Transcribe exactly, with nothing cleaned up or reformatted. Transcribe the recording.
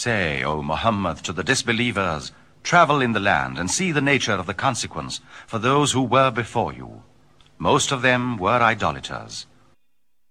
Say, O Muhammad, to the disbelievers, travel in the land and see the nature of the consequence for those who were before you. Most of them were idolaters.